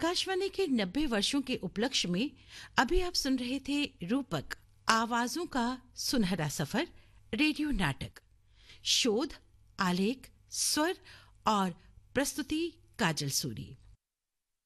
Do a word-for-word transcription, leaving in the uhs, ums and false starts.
आकाशवाणी के नब्बे वर्षों के उपलक्ष्य में अभी आप सुन रहे थे रूपक आवाजों का सुनहरा सफर रेडियो नाटक। शोध, आलेख, स्वर और प्रस्तुति काजल सूरी।